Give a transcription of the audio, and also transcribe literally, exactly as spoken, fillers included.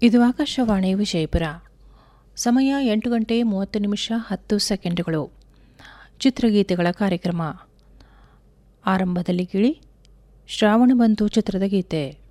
ಇದು ಆಕಾಶವಾಣಿ ವಿಜಯಪುರ. ಸಮಯ ಎಂಟು ಗಂಟೆ ಮೂವತ್ತು ನಿಮಿಷ ಹತ್ತು ಸೆಕೆಂಡುಗಳು. ಚಿತ್ರಗೀತೆಗಳ ಕಾರ್ಯಕ್ರಮ ಆರಂಭದಲ್ಲಿ ಕೇಳಿ ಶ್ರಾವಣ ಬಂತು ಚಿತ್ರದ ಗೀತೆ.